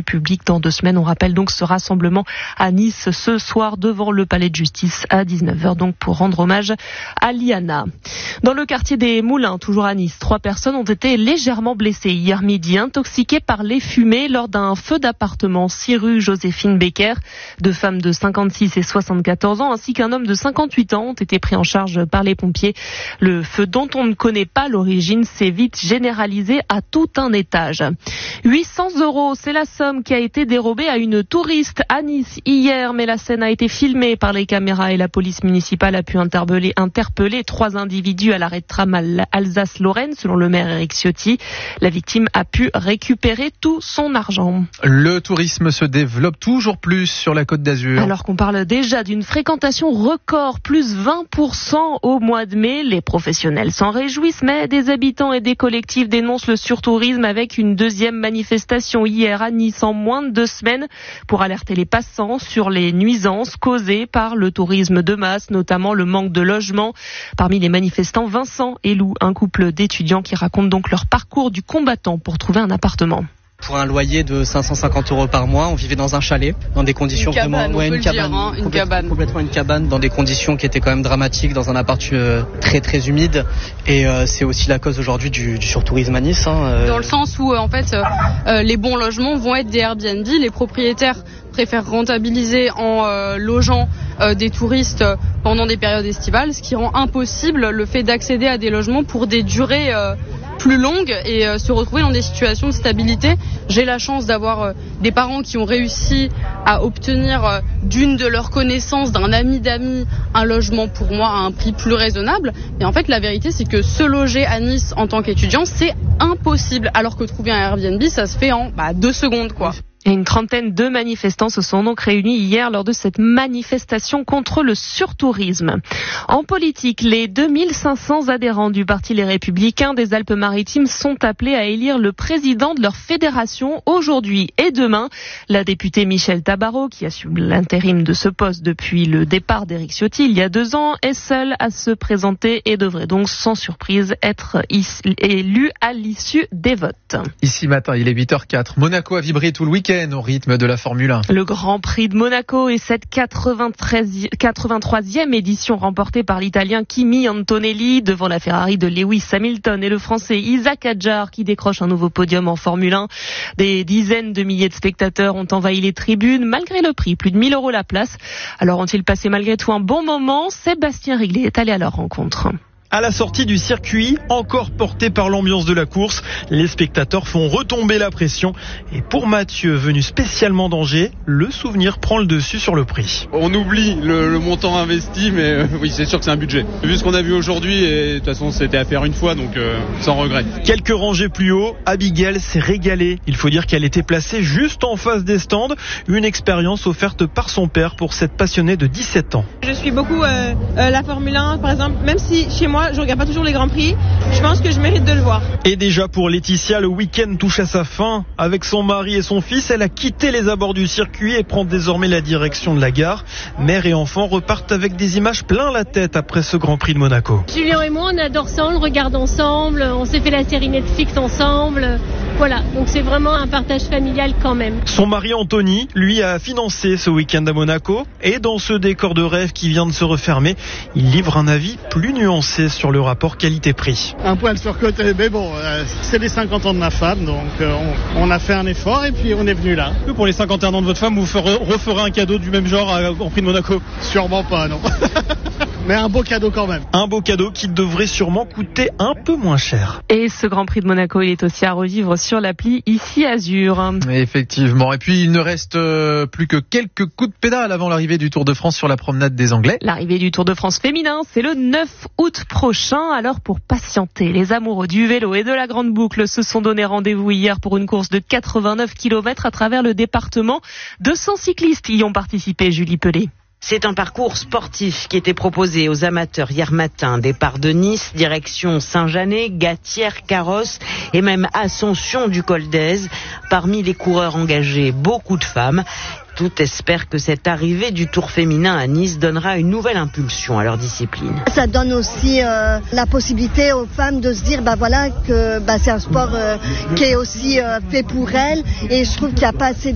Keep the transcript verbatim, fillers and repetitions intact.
République dans deux semaines. On rappelle donc ce rassemblement à Nice ce soir devant le palais de justice à dix-neuf heures, donc pour rendre hommage à Liana. Dans le quartier des Moulins, toujours à Nice, trois personnes ont été légèrement blessées hier midi, intoxiquées par les fumées lors d'un feu d'appartement six rue Joséphine Becker. Deux femmes de cinquante-six et soixante-quatorze ans ainsi qu'un homme de cinquante-huit ans ont été pris en charge par les pompiers. Le feu dont on ne connaît pas l'origine s'est vite généralisé à tout un étage. huit cents euros, c'est la somme qui a été dérobée à une touriste à Nice hier, mais la scène a été filmée par les caméras et la police municipale a pu interpeller, interpeller trois individus à l'arrêt de tram Alsace-Lorraine, selon le maire Éric Ciotti. La victime a pu récupérer tout son argent. Le tourisme se développe toujours plus sur la Côte d'Azur. Alors qu'on parle déjà d'une fréquentation record, plus vingt pour cent au mois de mai, les professionnels s'en réjouissent, mais des habitants et des collectifs dénoncent le surtourisme avec une deuxième manifestation hier à Nice en moins de deux semaines pour alerter les passants sur les nuisances causées par le tourisme de masse, notamment le manque de logement. Parmi les manifestants, Vincent et Lou, un couple d'étudiants qui racontent donc leur parcours du combattant pour trouver un appartement. Pour un loyer de cinq cent cinquante euros par mois, on vivait dans un chalet, dans des conditions une cabane, vraiment, ouais, on peut une le cabane, dire, hein, une complètement, cabane, complètement une cabane, dans des conditions qui étaient quand même dramatiques, dans un appart euh, très très humide. Et euh, c'est aussi la cause aujourd'hui du, du surtourisme à Nice. Hein, euh. Dans le sens où euh, en fait, euh, les bons logements vont être des Airbnb, les propriétaires préfèrent rentabiliser en euh, logeant euh, des touristes pendant des périodes estivales, ce qui rend impossible le fait d'accéder à des logements pour des durées euh, plus longues et euh, se retrouver dans des situations de stabilité. J'ai la chance d'avoir euh, des parents qui ont réussi à obtenir euh, d'une de leurs connaissances, d'un ami d'amis, un logement pour moi à un prix plus raisonnable. Et en fait, la vérité, c'est que se loger à Nice en tant qu'étudiant, c'est impossible. Alors que trouver un Airbnb, ça se fait en bah, deux secondes, quoi. Et une trentaine de manifestants se sont donc réunis hier lors de cette manifestation contre le surtourisme. En politique, les deux mille cinq cents adhérents du Parti Les Républicains des Alpes-Maritimes sont appelés à élire le président de leur fédération aujourd'hui et demain. La députée Michèle Tabarot, qui assume l'intérim de ce poste depuis le départ d'Éric Ciotti il y a deux ans, est seule à se présenter et devrait donc sans surprise être élue à l'issue des votes. Ici matin, il est huit heures quatre. Monaco a vibré tout le week-end au rythme de la Formule un. Le Grand Prix de Monaco et cette quatre-vingt-troisième édition remportée par l'Italien Kimi Antonelli devant la Ferrari de Lewis Hamilton et le Français Isaac Hadjar qui décroche un nouveau podium en Formule un. Des dizaines de milliers de spectateurs ont envahi les tribunes malgré le prix, plus de mille euros la place. Alors ont-ils passé malgré tout un bon moment? Sébastien Riglet est allé à leur rencontre. À la sortie du circuit, encore porté par l'ambiance de la course, les spectateurs font retomber la pression. Et pour Mathieu, venu spécialement d'Angers, le souvenir prend le dessus sur le prix. On oublie le, le montant investi, mais euh, oui, c'est sûr que c'est un budget. Vu ce qu'on a vu aujourd'hui, et de toute façon, c'était à faire une fois, donc euh, sans regret. Quelques rangées plus haut, Abigail s'est régalée. Il faut dire qu'elle était placée juste en face des stands. Une expérience offerte par son père pour cette passionnée de dix-sept ans. Je suis beaucoup euh, euh, la Formule un, par exemple, même si chez moi, je regarde pas toujours les Grands Prix. Je pense que je mérite de le voir. Et déjà pour Laetitia, le week-end touche à sa fin. Avec son mari et son fils, elle a quitté les abords du circuit et prend désormais la direction de la gare. Mère et enfant repartent avec des images plein la tête après ce Grand Prix de Monaco. Julien et moi, on adore ça, on le regarde ensemble. On s'est fait la série Netflix ensemble. Voilà, donc c'est vraiment un partage familial quand même. Son mari Anthony, lui, a financé ce week-end à Monaco. Et dans ce décor de rêve qui vient de se refermer, il livre un avis plus nuancé sur le rapport qualité-prix. Un poil surcoté, mais bon, euh, c'est les cinquante ans de ma femme, donc euh, on, on a fait un effort et puis on est venu là. Pour les cinquante et un ans de votre femme, vous ferez, referez un cadeau du même genre à Grand Prix de Monaco? Sûrement pas, non. Mais un beau cadeau quand même. Un beau cadeau qui devrait sûrement coûter un peu moins cher. Et ce Grand Prix de Monaco, il est aussi à revivre sur l'appli Ici Azur. Effectivement. Et puis il ne reste plus que quelques coups de pédale avant l'arrivée du Tour de France sur la promenade des Anglais. L'arrivée du Tour de France féminin, c'est le neuf août prochain. Alors pour patienter, les amoureux du vélo et de la grande boucle se sont donné rendez-vous hier pour une course de quatre-vingt-neuf kilomètres à travers le département. deux cents cyclistes y ont participé, Julie Pelé. C'est un parcours sportif qui était proposé aux amateurs hier matin. Départ de Nice, direction Saint-Janet, Gatière, Carrosse et même ascension du col d'Èze. Parmi les coureurs engagés, beaucoup de femmes. Toutes espèrent que cette arrivée du Tour féminin à Nice donnera une nouvelle impulsion à leur discipline. Ça donne aussi euh, la possibilité aux femmes de se dire bah voilà que bah, c'est un sport euh, qui est aussi euh, fait pour elles et je trouve qu'il n'y a pas assez